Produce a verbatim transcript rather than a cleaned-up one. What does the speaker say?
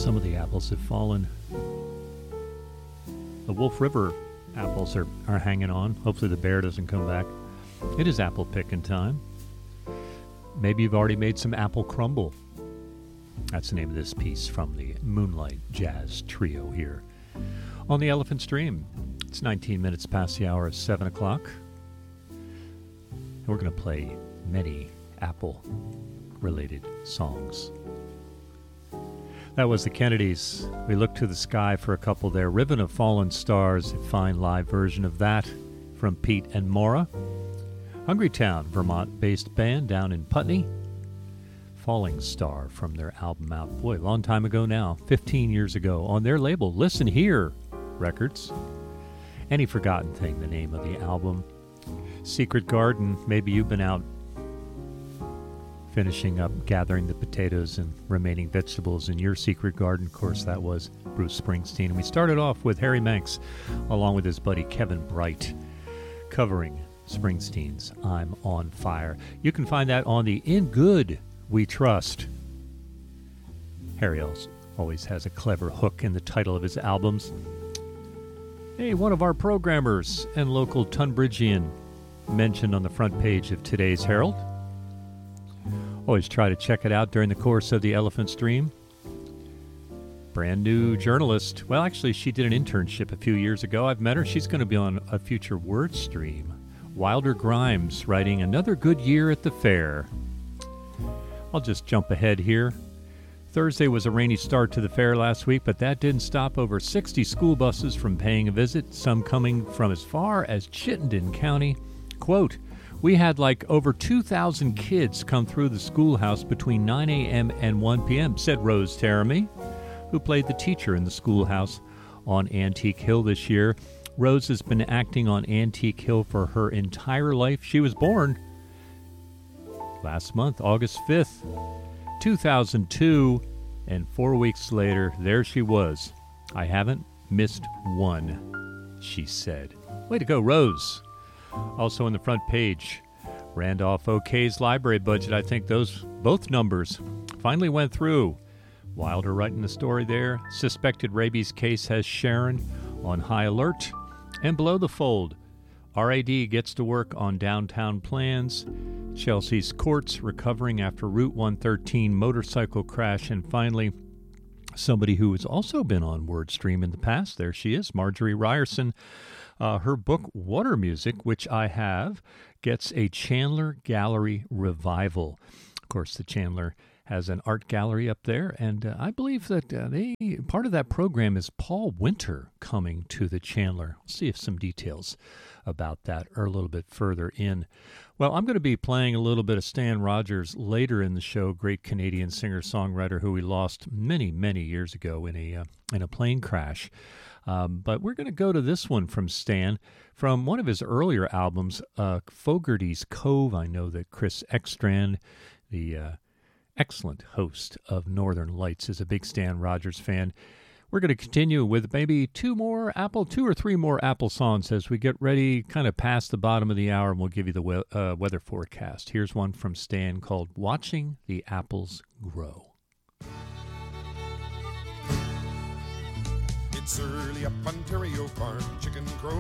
Some of the apples have fallen. The Wolf River apples are, are hanging on. Hopefully the bear doesn't come back. It is apple picking time. Maybe you've already made some apple crumble. That's the name of this piece from the Moonlight Jazz Trio here on the Elephant Stream. It's nineteen minutes past the hour of seven o'clock. And we're going to play many apple-related songs. That was the Kennedys. We looked to the sky for a couple there. Ribbon of Fallen Stars, a fine live version of that from Pete and Maura. Hungrytown, Vermont-based band down in Putney. Falling Star from their album out, boy, a long time ago now, fifteen years ago, on their label, Listen Here Records. Any Forgotten Thing, the name of the album. Secret Garden, maybe you've been out finishing up gathering the potatoes and remaining vegetables in your secret garden. Of course, that was Bruce Springsteen. And we started off with Harry Manx, along with his buddy Kevin Bright, covering Springsteen's I'm on Fire. You can find that on the In Good We Trust. Harry always has a clever hook in the title of his albums. Hey, one of our programmers and local Tunbridgian mentioned on the front page of today's Herald. Always try to check it out during the course of the Elephant Stream. Brand new journalist. Well, actually, she did an internship a few years ago. I've met her. She's going to be on a future word stream. Wilder Grimes writing Another Good Year at the Fair. I'll just jump ahead here. Thursday was a rainy start to the fair last week, but that didn't stop over sixty school buses from paying a visit, some coming from as far as Chittenden County. Quote, we had like over two thousand kids come through the schoolhouse between nine a.m. and one p.m., said Rose Teramy, who played the teacher in the schoolhouse on Antique Hill this year. Rose has been acting on Antique Hill for her entire life. She was born last month, August fifth, two thousand two, and four weeks later, there she was. I haven't missed one, she said. Way to go, Rose. Also on the front page, Randolph O'Kay's library budget. I think those both numbers finally went through. Wilder writing the story there. Suspected rabies case has Sharon on high alert. And below the fold, R A D gets to work on downtown plans. Chelsea's courts recovering after Route one thirteen motorcycle crash. And finally, somebody who has also been on WordStream in the past. There she is, Marjorie Ryerson. Uh, her book, Water Music, which I have, gets a Chandler Gallery revival. Of course, the Chandler has an art gallery up there, and uh, I believe that uh, they part of that program is Paul Winter coming to the Chandler. We'll see if some details about that are a little bit further in. Well, I'm going to be playing a little bit of Stan Rogers later in the show, great Canadian singer-songwriter who we lost many, many years ago in a uh, in a plane crash. Um, but we're going to go to this one from Stan, from one of his earlier albums, uh, Fogarty's Cove. I know that Chris Ekstrand, the uh, excellent host of Northern Lights, is a big Stan Rogers fan. We're going to continue with maybe two more Apple, two or three more Apple songs as we get ready kind of past the bottom of the hour, and we'll give you the we- uh, weather forecast. Here's one from Stan called Watching the Apples Grow. It's early up Ontario farm, chicken crow